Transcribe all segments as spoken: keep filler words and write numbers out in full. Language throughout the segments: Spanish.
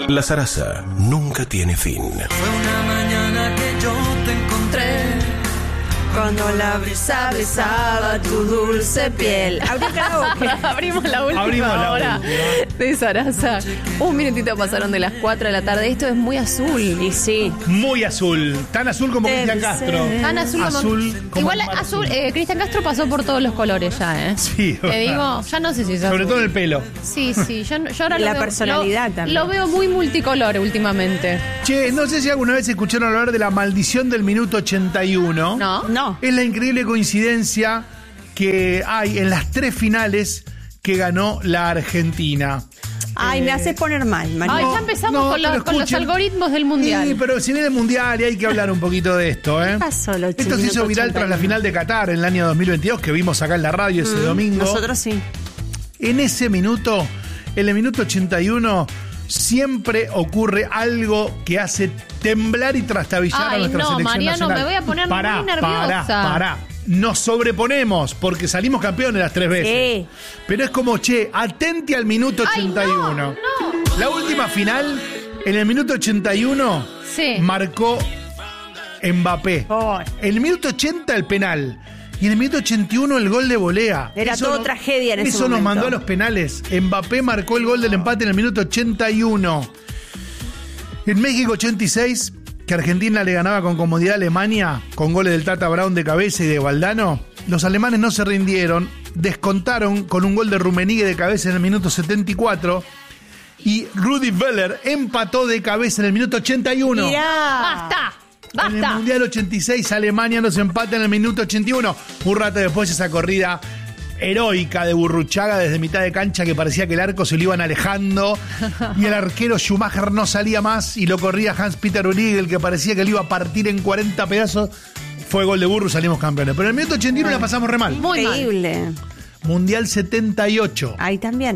La zaraza nunca tiene fin. Fue una mañana que yo te encontré, cuando la brisa besaba tu dulce piel. Abrimos la última Abrimos la hora última. de Zaraza. Un minutito pasaron de las cuatro de la tarde. Esto es muy azul. Y sí. Muy azul. Tan azul como Debe Cristian ser. Castro. Tan azul, como- Azul como Igual el mar azul, azul. eh, Cristian Castro pasó por todos los colores ya, ¿eh? Sí, Te verdad. digo, ya no sé si es azul. Sobre todo en el pelo. Sí, sí, yo, yo ahora Y lo la veo, personalidad lo, también. Lo veo muy multicolor últimamente. Che, no sé si alguna vez escucharon hablar de la maldición del minuto ochenta y uno. ¿No? No. Es la increíble coincidencia que hay en las tres finales que ganó la Argentina. Ay, me haces poner mal, María. Ay, No, ya empezamos no, con, los, pero con los escuchen. algoritmos del mundial. Sí, pero si viene el mundial y hay que hablar un poquito de esto, ¿eh? ¿Qué pasó, los Esto se hizo minuto viral ochenta y tras la uno? final de Qatar en el año dos mil veintidós, que vimos acá en la radio ese domingo. Nosotros sí. En ese minuto, en el minuto ochenta y uno, siempre ocurre algo que hace temblar y trastabillar a Ay, nuestra no, selección Mariano, nacional. me voy a poner Pará, muy nerviosa. Pará, pará. Nos sobreponemos porque salimos campeones las tres veces. Sí. Pero es como, che, atente al minuto Ay, ochenta y uno. no, no. La última final, en el minuto ochenta y uno, Sí. marcó Mbappé. Oh. En el minuto ochenta el penal. Y en el minuto ochenta y uno el gol de volea. Era todo no- tragedia en ese Eso nos momento. mandó a los penales. Mbappé marcó el gol del empate en el minuto ochenta y uno. En México ochenta y seis, que Argentina le ganaba con comodidad a Alemania, con goles del Tata Brown de cabeza y de Valdano, los alemanes no se rindieron, descontaron con un gol de Rummenigge de cabeza en el minuto setenta y cuatro y Rudi Völler empató de cabeza en el minuto ochenta y uno. Mirá. ¡Basta! En el ¡Basta! Mundial ochenta y seis, Alemania nos empata en el minuto ochenta y uno. Un rato después, esa corrida heroica de Burruchaga desde mitad de cancha que parecía que el arco se lo iban alejando y el arquero Schumacher no salía más y lo corría Hans-Peter Rudiger, que parecía que lo iba a partir en cuarenta pedazos. Fue gol de Burru, salimos campeones. Pero en el minuto ochenta y uno la pasamos re mal. Muy mal. Increíble. Mundial setenta y ocho. Ahí también.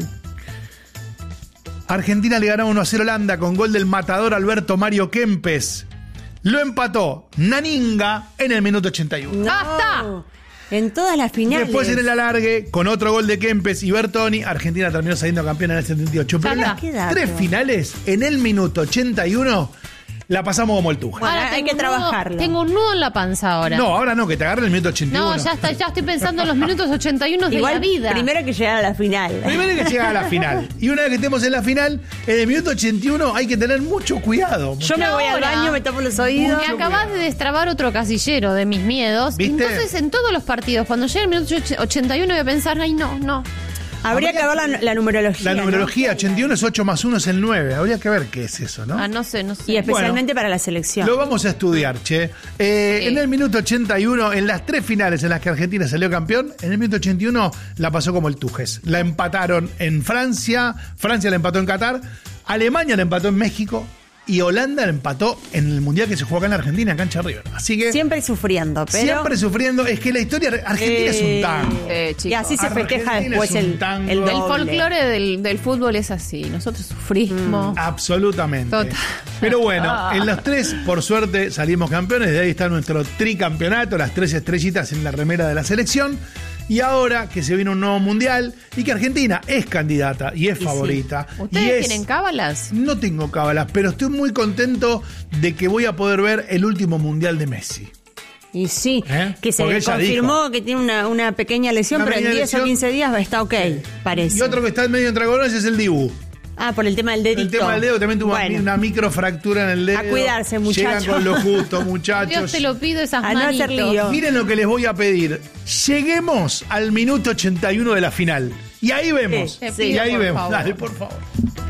Argentina le ganó uno a cero a Holanda con gol del matador Alberto Mario Kempes. Lo empató Naninga en el minuto ochenta y uno. ¡Basta! En todas las finales. Después en el alargue, con otro gol de Kempes y Bertoni, Argentina terminó saliendo campeona en el setenta y ocho. Pero en Ya las está. Qué dato. tres finales, en el minuto ochenta y uno, la pasamos como el Tuja. Bueno, hay tengo que un nudo- trabajarla. Tengo un nudo en la panza ahora. No, ahora no, que te agarre el minuto ochenta y uno. No, ya está, ya estoy pensando en los minutos ochenta y uno de Igual, la vida. primero hay que llegar a la final. Primero hay que llegar a la final. Y una vez que estemos en la final, en el minuto ochenta y uno hay que tener mucho cuidado. Yo me voy al Ahora, baño, me tapo los oídos. Me acabas de destrabar otro casillero de mis miedos. ¿Viste? Entonces, en todos los partidos, cuando llegue el minuto ochenta y uno, voy a pensar, ay, no, no. Habría que ver la, la numerología. La ¿no? numerología, ochenta y uno es ocho más uno es el nueve. Habría que ver qué es eso, ¿no? Ah, no sé, no sé. Y especialmente para la selección. Lo vamos a estudiar, che. Eh, Sí. En el minuto ochenta y uno, en las tres finales en las que Argentina salió campeón, en el minuto ochenta y uno la pasó como el Tujes. La empataron en Francia, Francia la empató en Qatar, Alemania la empató en México y Holanda la empató en el Mundial que se jugó acá en Argentina, en Cancha River. Así que Siempre sufriendo, pero. siempre sufriendo. Es que la historia Argentina es un tango. Eh, chicos. Y así se festeja Argentina después es un el, tango. el El El doble. folclore del, del fútbol es así. Nosotros sufrimos. Mm. Absolutamente. Total. Pero bueno, en los tres, por suerte, salimos campeones. De ahí está nuestro tricampeonato, las tres estrellitas en la remera de la selección. Y ahora que se viene un nuevo mundial y que Argentina es candidata y es Y favorita. ¿Ustedes y es, tienen cábalas? No tengo cábalas, pero estoy muy contento de que voy a poder ver el último mundial de Messi. Y sí, ¿Eh? que se Porque ella confirmó dijo. que tiene una, una pequeña lesión, Una pero en pequeña diez o lesión. quince días está ok, parece. Y otro que está en medio entre coronas es el Dibu. Ah, por el tema del dedito. El tema del dedo también tuvo Bueno, una microfractura en el dedo. A cuidarse, muchachos. Llegan con lo justo, muchachos. Dios te lo pido, esas A no manitos. hacer lío. Miren lo que les voy a pedir. Lleguemos al minuto ochenta y uno de la final. Y ahí vemos. Sí, te y pido, ahí por vemos. favor. Dale, por favor.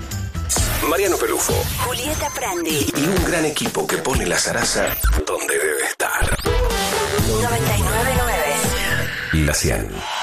Mariano Pelufo Julieta Prandi. y un gran equipo que pone la zaraza donde debe estar. noventa y nueve nueve. La cien.